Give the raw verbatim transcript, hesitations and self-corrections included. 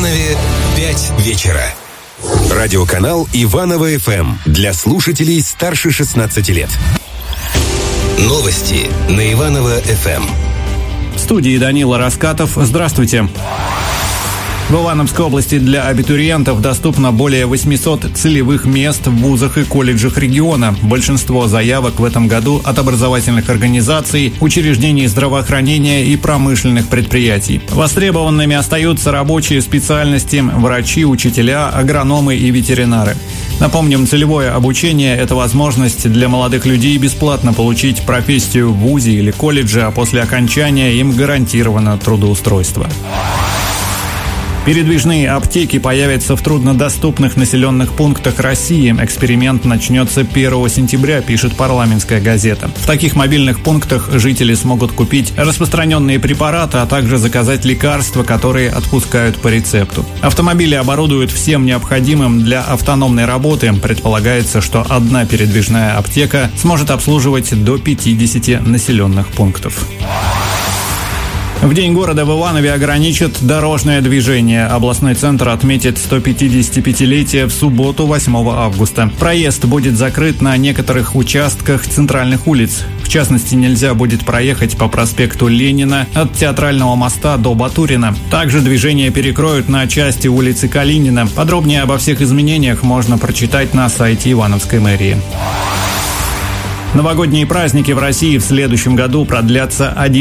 Иванове пять вечера. Радиоканал Иваново эф эм для слушателей старше шестнадцати лет. Новости на Иваново эф эм. В студии Данила Раскатов. Здравствуйте. В Ивановской области для абитуриентов доступно более восьмисот целевых мест в вузах и колледжах региона. Большинство заявок в этом году от образовательных организаций, учреждений здравоохранения и промышленных предприятий. Востребованными остаются рабочие специальности, врачи, учителя, агрономы и ветеринары. Напомним, целевое обучение – это возможность для молодых людей бесплатно получить профессию в вузе или колледже, а после окончания им гарантировано трудоустройство. Передвижные аптеки появятся в труднодоступных населенных пунктах России. Эксперимент начнется первого сентября, пишет «Парламентская газета». В таких мобильных пунктах жители смогут купить распространенные препараты, а также заказать лекарства, которые отпускают по рецепту. Автомобили оборудуют всем необходимым для автономной работы. Предполагается, что одна передвижная аптека сможет обслуживать до пятидесяти населенных пунктов. В День города в Иванове ограничат дорожное движение. Областной центр отметит сто пятидесятипятилетие в субботу, восьмого августа. Проезд будет закрыт на некоторых участках центральных улиц. В частности, нельзя будет проехать по проспекту Ленина от Театрального моста до Батурина. Также движение перекроют на части улицы Калинина. Подробнее обо всех изменениях можно прочитать на сайте Ивановской мэрии. Новогодние праздники в России в следующем году продлятся один